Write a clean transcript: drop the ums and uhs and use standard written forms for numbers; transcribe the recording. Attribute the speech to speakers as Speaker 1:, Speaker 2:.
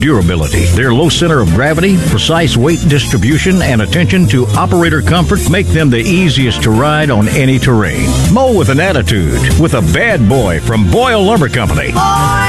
Speaker 1: Durability. Their low center of gravity, precise weight distribution, and attention to operator comfort make them the easiest to ride on any terrain. Mow with an attitude with a bad boy from Boyle Lumber Company.